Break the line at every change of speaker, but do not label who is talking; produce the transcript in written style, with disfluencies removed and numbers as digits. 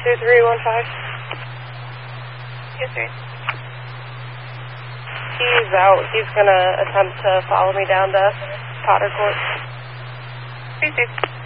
Yes, sir.
He's out. He's going to attempt to follow me down to Potter Court.
3-6.